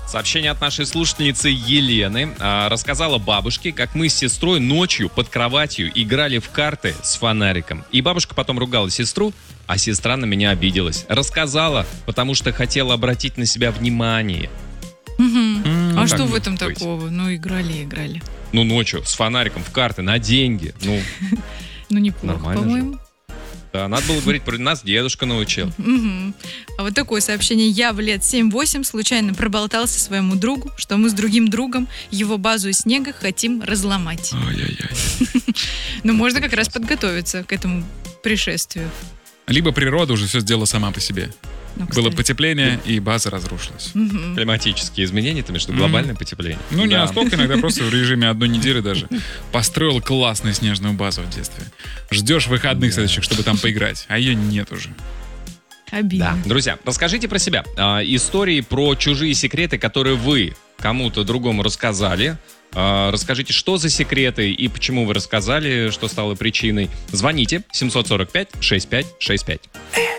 Сообщение от нашей слушательницы Елены. Рассказала бабушке, как мы с сестрой ночью под кроватью играли в карты с фонариком. И бабушка потом ругала сестру, а сестра на меня обиделась. Рассказала, потому что хотела обратить на себя внимание. А что в этом быть. такого? Ну, играли. Ну, ночью с фонариком в карты на деньги. Ну, Ну, неплохо, Нормально по-моему. да, надо было говорить, про нас дедушка научил. Мгм. А вот такое сообщение. Я в лет 7-8 случайно проболтался своему другу, что мы с другим другом его базу из снега хотим разломать. Ай-яй-яй. Ну, можно как раз подготовиться к этому пришествию. Либо природа уже все сделала сама по себе. Ну, Было кстати. потепление, и база разрушилась. Мгм. Климатические изменения, ты имеешь в виду глобальное потепление? Ну, не Да. настолько, иногда просто в режиме одной недели даже. Построил классную снежную базу в детстве. Ждешь выходных следующих, чтобы там поиграть, а ее нет уже. Обидно. Да. Друзья, расскажите про себя. Истории про чужие секреты, которые вы кому-то другому рассказали. Расскажите, что за секреты и почему вы рассказали, что стало причиной. Звоните 745-6565.